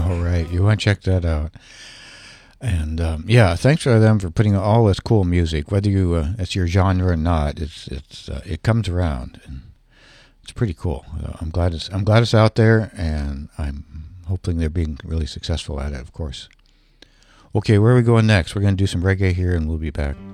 All right, you want to check that out. And yeah, thanks to them for putting all this cool music. Whether you it's your genre or not, it comes around, and it's pretty cool. I'm glad it's out there, and I'm hoping they're being really successful at it. Of course. Okay, where are we going next? We're going to do some reggae here, and we'll be back.